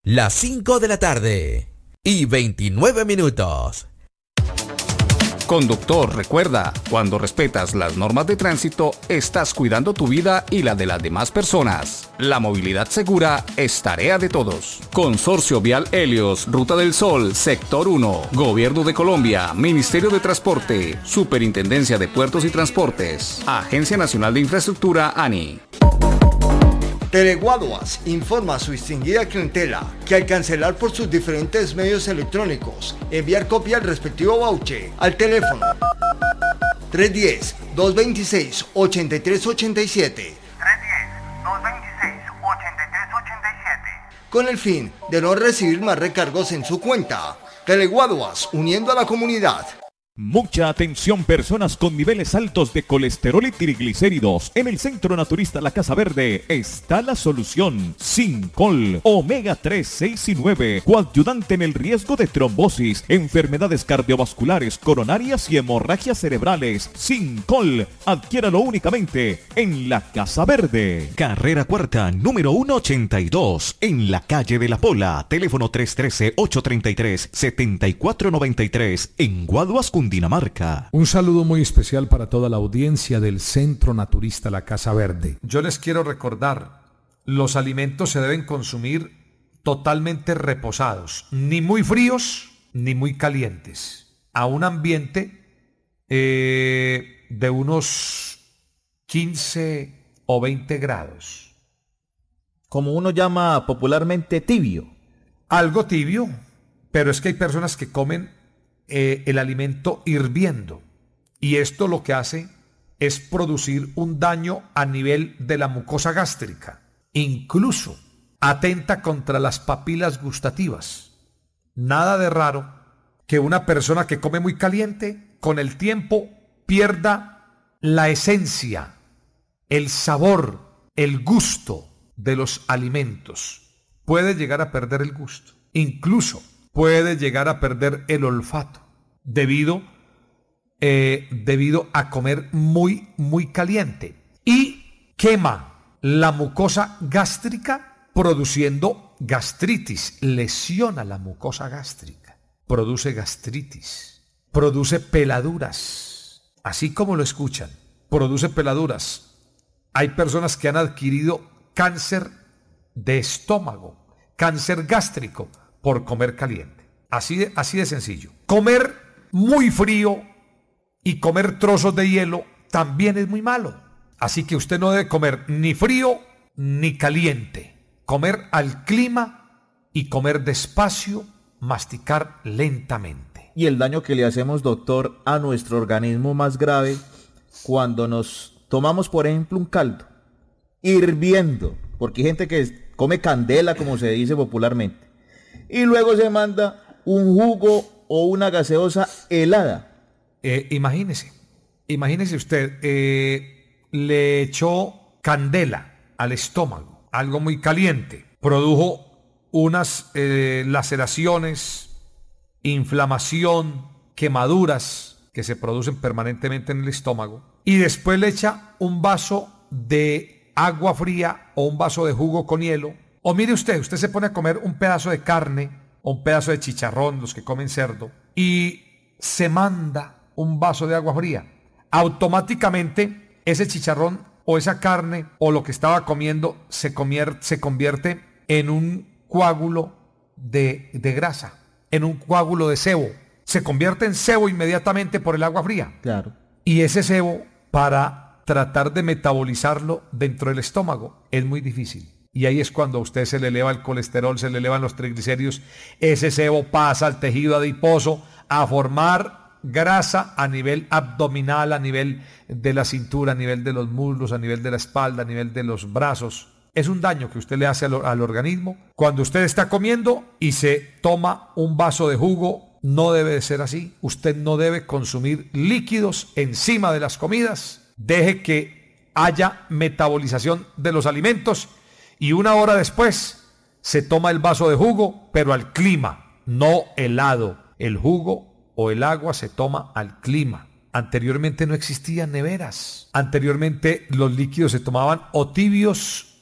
Las 5 de la tarde y 29 minutos. Conductor, recuerda, cuando respetas las normas de tránsito, estás cuidando tu vida y la de las demás personas. La movilidad segura es tarea de todos. Consorcio Vial Helios, Ruta del Sol, Sector 1, Gobierno de Colombia, Ministerio de Transporte, Superintendencia de Puertos y Transportes, Agencia Nacional de Infraestructura, ANI. Teleguaduas informa a su distinguida clientela que al cancelar por sus diferentes medios electrónicos, enviar copia del respectivo voucher al teléfono 310-226-8387 con el fin de no recibir más recargos en su cuenta. Teleguaduas, uniendo a la comunidad. Mucha atención, personas con niveles altos de colesterol y triglicéridos. En el Centro Naturista La Casa Verde está la solución. Sincol, omega 3, 6 y 9, coadyuvante en el riesgo de trombosis, enfermedades cardiovasculares, coronarias y hemorragias cerebrales. Sincol, adquiéralo únicamente en La Casa Verde. Carrera Cuarta, número 182, en la calle de La Pola. Teléfono 313-833-7493, en Guaduas, Dinamarca. Un saludo muy especial para toda la audiencia del Centro Naturista La Casa Verde. Yo les quiero recordar, los alimentos se deben consumir totalmente reposados, ni muy fríos ni muy calientes, a un ambiente de unos 15 o 20 grados. Como uno llama popularmente tibio. Algo tibio, pero es que hay personas que comen el alimento hirviendo, y esto lo que hace es producir un daño a nivel de la mucosa gástrica, incluso atenta contra las papilas gustativas. Nada de raro que una persona que come muy caliente con el tiempo pierda la esencia, el sabor, el gusto de los alimentos. Puede llegar a perder el gusto, incluso puede llegar a perder el olfato debido a comer muy, muy caliente. Y quema la mucosa gástrica produciendo gastritis, lesiona la mucosa gástrica, produce gastritis, produce peladuras, así como lo escuchan, produce peladuras. Hay personas que han adquirido cáncer de estómago, cáncer gástrico, por comer caliente. Así de sencillo. Comer muy frío y comer trozos de hielo también es muy malo. Así que usted no debe comer ni frío ni caliente. Comer al clima y comer despacio, masticar lentamente. Y el daño que le hacemos, doctor, a nuestro organismo más grave cuando nos tomamos, por ejemplo, un caldo hirviendo, porque hay gente que come candela, como se dice popularmente, y luego se manda un jugo o una gaseosa helada. Imagínese usted, le echó candela al estómago, algo muy caliente, produjo unas laceraciones, inflamación, quemaduras que se producen permanentemente en el estómago, y después le echa un vaso de agua fría o un vaso de jugo con hielo. O mire usted se pone a comer un pedazo de carne o un pedazo de chicharrón, los que comen cerdo, y se manda un vaso de agua fría. Automáticamente ese chicharrón o esa carne o lo que estaba comiendo se convierte en un coágulo de grasa, en un coágulo de sebo. Se convierte en sebo inmediatamente por el agua fría. Claro. Y ese sebo, para tratar de metabolizarlo dentro del estómago, es muy difícil. Y ahí es cuando a usted se le eleva el colesterol, se le elevan los triglicéridos. Ese sebo pasa al tejido adiposo a formar grasa a nivel abdominal, a nivel de la cintura, a nivel de los muslos, a nivel de la espalda, a nivel de los brazos. Es un daño que usted le hace al organismo. Cuando usted está comiendo y se toma un vaso de jugo, no debe de ser así. Usted no debe consumir líquidos encima de las comidas. Deje que haya metabolización de los alimentos y una hora después se toma el vaso de jugo, pero al clima, no helado. El jugo o el agua se toma al clima. Anteriormente no existían neveras. Anteriormente los líquidos se tomaban o tibios